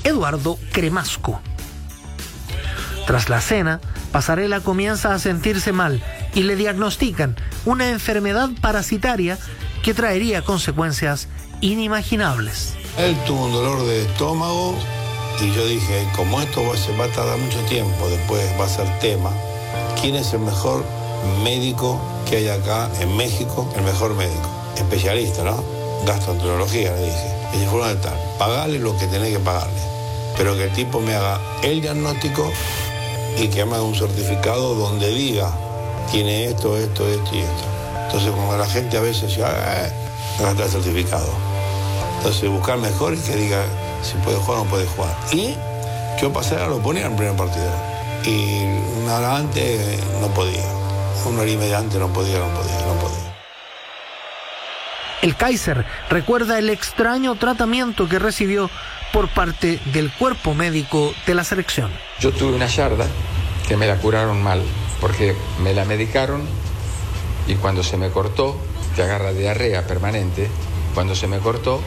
Eduardo Cremasco. Tras la cena, Passarella comienza a sentirse mal y le diagnostican una enfermedad parasitaria que traería consecuencias inimaginables. Él tuvo un dolor de estómago y yo dije, como esto va a tardar mucho tiempo, después va a ser tema, ¿quién es el mejor médico que hay acá en México? El mejor médico, especialista, ¿no? Gastroenterología, le dije. Y se fueron a tal, pagale lo que tenés que pagarle, pero que el tipo me haga el diagnóstico y que me haga un certificado donde diga, tiene esto y esto. Entonces, como la gente a veces dice, gasta el certificado. Entonces, buscar mejor y que diga si puede jugar o no puede jugar. Y yo Passarella lo ponía en el primer partido. Y una hora antes no podía. Una hora y media antes no podía. El Kaiser recuerda el extraño tratamiento que recibió por parte del cuerpo médico de la selección. Yo tuve una yarda que me la curaron mal, porque me la medicaron y cuando se me cortó, te agarra diarrea permanente, cuando se me cortó,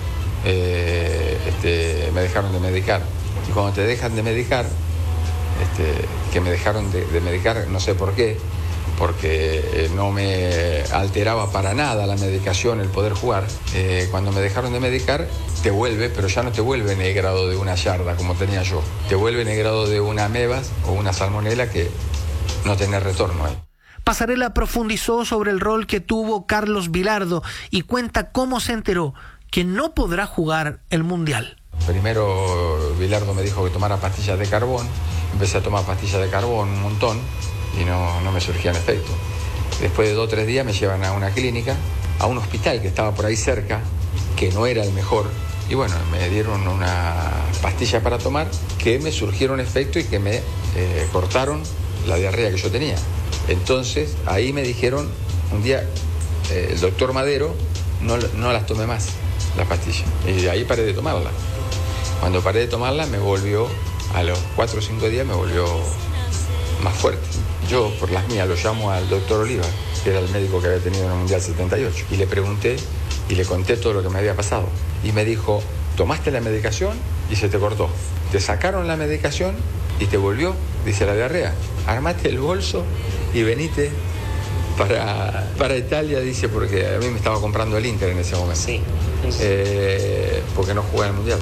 me dejaron de medicar. Y cuando te dejan de medicar, que me dejaron de medicar, no sé por qué, porque no me alteraba para nada la medicación, el poder jugar. Cuando me dejaron de medicar, te vuelve, pero ya no te vuelve en el grado de una yarda como tenía yo. Te vuelve en el grado de una amebas o una salmonela que no tenés retorno ahí. Passarella profundizó sobre el rol que tuvo Carlos Vilardo y cuenta cómo se enteró que no podrá jugar el Mundial. Primero Vilardo me dijo que tomara pastillas de carbón. Empecé a tomar pastillas de carbón un montón y no me surgían efectos. Después de 2 o 3 días me llevan a una clínica, a un hospital que estaba por ahí cerca, que no era el mejor. Y bueno, me dieron una pastilla para tomar que me surgieron efectos y que me cortaron la diarrea que yo tenía. Entonces ahí me dijeron un día, el doctor Madero, no las tomé más, las pastillas. Y de ahí paré de tomarlas. Cuando paré de tomarlas me volvió, a los 4 o 5 días me volvió más fuerte. Yo, por las mías, lo llamo al doctor Oliva, que era el médico que había tenido en el Mundial 78, y le pregunté y le conté todo lo que me había pasado. Y me dijo, tomaste la medicación y se te cortó. Te sacaron la medicación y te volvió, dice, la diarrea. Armate el bolso y venite para Italia, dice, porque a mí me estaba comprando el Inter en ese momento. Sí. Porque no jugué en el Mundial.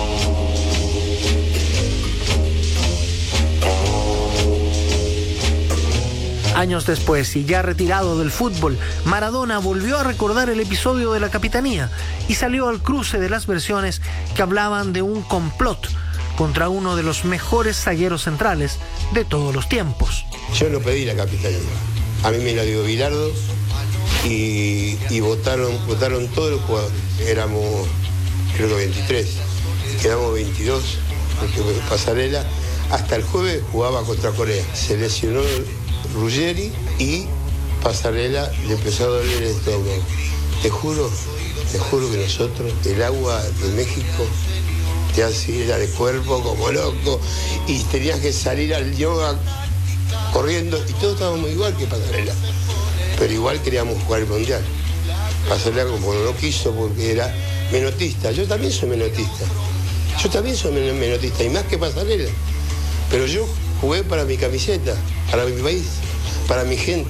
Años después, y ya retirado del fútbol, Maradona volvió a recordar el episodio de la capitanía y salió al cruce de las versiones que hablaban de un complot contra uno de los mejores zagueros centrales de todos los tiempos. Yo no pedí la capitanía, a mí me la dio Vilardo y votaron todos los jugadores. Éramos, creo que 23, quedamos 22, porque Passarella hasta el jueves jugaba contra Corea. Se lesionó Ruggeri y Passarella le empezó a doler el estómago. Te juro que nosotros, el agua de México te hace ir de cuerpo como loco y tenías que salir al yoga corriendo y todos estábamos igual que Passarella, pero igual queríamos jugar el Mundial. Passarella como no quiso porque era menotista. Yo también soy menotista y más que Passarella, pero yo jugué para mi camiseta, para mi país, para mi gente.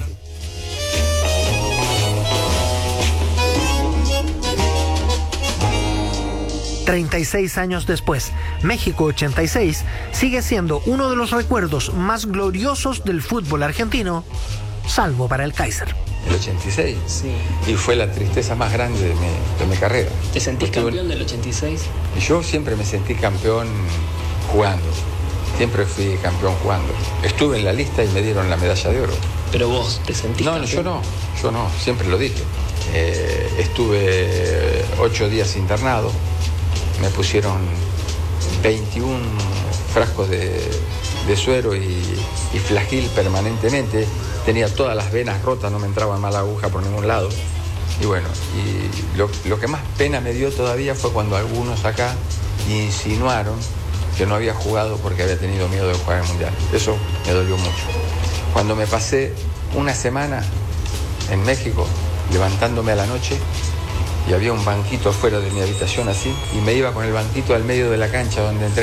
...36 años después, México 86 sigue siendo uno de los recuerdos más gloriosos del fútbol argentino, salvo para el Kaiser. El 86, Sí. Y fue la tristeza más grande de mi carrera. ¿Te sentís campeón del 86? Yo siempre me sentí campeón jugando. Siempre fui campeón jugando. Estuve en la lista y me dieron la medalla de oro. Pero vos, ¿te sentís campeón? Yo no, siempre lo dije. Estuve 8 días internado. Me pusieron 21 frascos de suero y flagil permanentemente. Tenía todas las venas rotas, no me entraba más la aguja por ningún lado. Y bueno, y lo que más pena me dio todavía fue cuando algunos acá insinuaron que no había jugado porque había tenido miedo de jugar el Mundial. Eso me dolió mucho. Cuando me pasé una semana en México, levantándome a la noche, y había un banquito afuera de mi habitación así, y me iba con el banquito al medio de la cancha donde entré